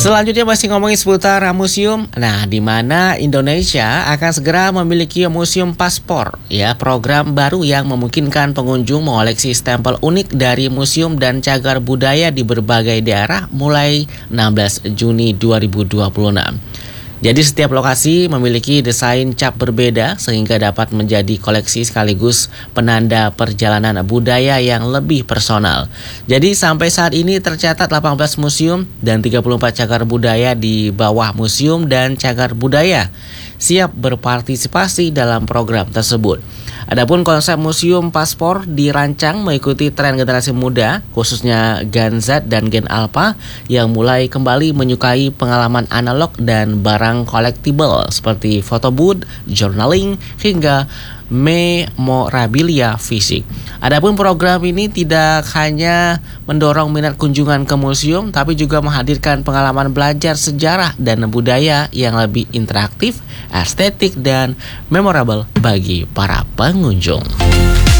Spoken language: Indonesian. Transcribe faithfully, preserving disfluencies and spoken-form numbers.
Selanjutnya masih ngomongin seputar museum. Nah, di mana Indonesia akan segera memiliki museum paspor, ya, program baru yang memungkinkan pengunjung mengoleksi stempel unik dari museum dan cagar budaya di berbagai daerah mulai enam belas Juni dua ribu dua puluh enam. Jadi setiap lokasi memiliki desain cap berbeda sehingga dapat menjadi koleksi sekaligus penanda perjalanan budaya yang lebih personal. Jadi sampai saat ini tercatat delapan belas museum dan tiga puluh empat cagar budaya di bawah museum dan cagar budaya siap berpartisipasi dalam program tersebut. Adapun konsep museum paspor dirancang mengikuti tren generasi muda, khususnya Gen Z dan Gen Alpha yang mulai kembali menyukai pengalaman analog dan barang collectible seperti photobooth, journaling, hingga memorabilia fisik. Adapun program ini tidak hanya mendorong minat kunjungan ke museum, tapi juga menghadirkan pengalaman belajar sejarah dan budaya yang lebih interaktif, estetik, dan memorable bagi para pengunjung.